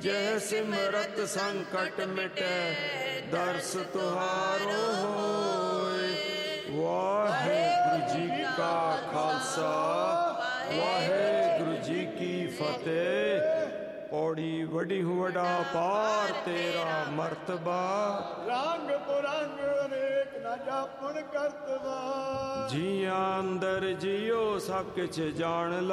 जय सिमरत संकट मिटै दर्श तुहारो होए। वाहेगुरु जी का खालसा वाहेगुरु जी की फतेह। पौड़ी वडी हूँ वडा पार तेरा मर्तबा रंग पुरंग अनेक न जापन करतवा। जिया अंदर जियो सब किछ जान ला